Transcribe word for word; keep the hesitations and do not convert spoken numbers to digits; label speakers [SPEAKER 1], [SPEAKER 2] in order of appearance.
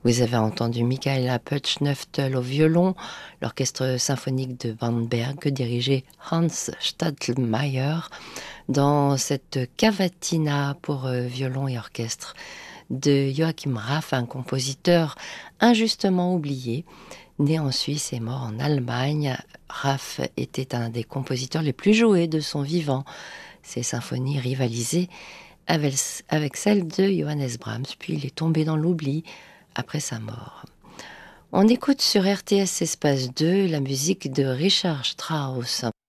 [SPEAKER 1] Vous avez entendu Michaela Putsch-Neuftel au violon, l'orchestre symphonique de Bamberg que dirigeait Hans Stadlmayer dans cette cavatina pour euh, violon et orchestre de Joachim Raff, un compositeur injustement oublié, né en Suisse et mort en Allemagne. Raff était un des compositeurs les plus joués de son vivant. Ses symphonies rivalisaient avec, avec celles de Johannes Brahms, puis il est tombé dans l'oubli après sa mort. On écoute sur R T S Espace deux la musique de Richard Strauss.